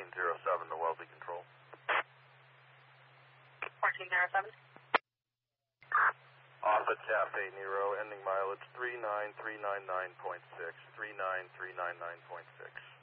1407 to Wellesley Control. 1407. Office Cafe Nero, ending mileage 39399.6, 39399.6.